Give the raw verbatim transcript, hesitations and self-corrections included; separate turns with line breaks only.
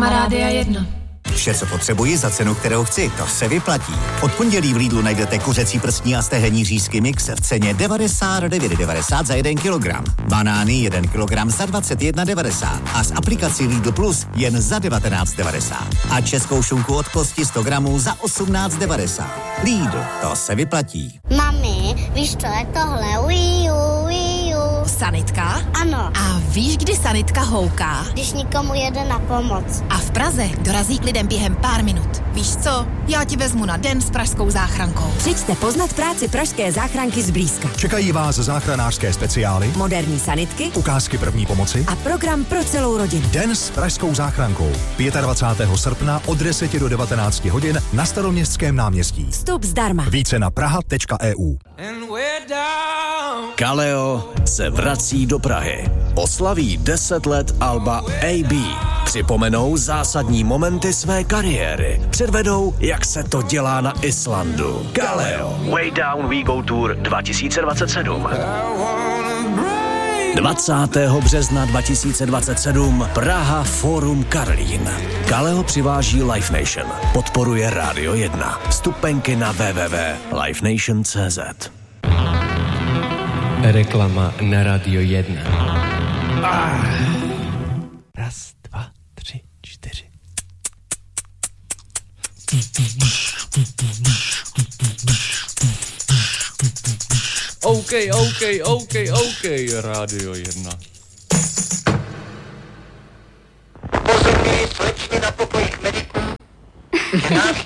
reklama Rádia jedna.
Vše, co potřebuji za cenu, kterou chci, to se vyplatí. Od pondělí v Lidlu najdete kuřecí prstní a stehenní řízky mix v ceně devadesát devět devadesát za jeden kilogram. Banány jeden kilogram za dvacet jedna devadesát a z aplikací Lidl Plus jen za devatenáct devadesát. A českou šunku od kosti sto gramů za osmnáct devadesát. Lidl, to se vyplatí.
Mami, víš, co je tohle? Uiu, uiu.
Sanitka?
Ano.
A víš, kdy sanitka houká?
Když nikomu jede na pomoc.
A v Praze dorazí k lidem během pár minut. Víš co? Já ti vezmu na den s pražskou záchrankou.
Přijďte poznat práci pražské záchranky zblízka.
Čekají vás záchranářské speciály,
moderní sanitky,
ukázky první pomoci
a program pro celou rodinu.
Den s pražskou záchrankou. dvacátého pátého srpna od deseti do devatenácti hodin na Staroměstském náměstí.
Vstup zdarma.
Více na praha tečka e u.
Kaleo se vrací do Prahy. Oslaví deset let alba A B. Připomenou zásadní momenty své kariéry. Předvedou, jak se to dělá na Islandu. Kaleo Way Down We Go Tour dva tisíce dvacet sedm. dvacátého března dva tisíce dvacet sedm Praha Forum Karlín. Kaleo přiváží Live Nation. Podporuje Rádio jedna. Vstupenky na w w w tečka live nation tečka c z.
Reklama na Radio jedna. Ah. Raz, dva, tři, čtyři. OK, OK, OK, OK, Rádio jedna.
Pozorněji slečně na pokojích mediků.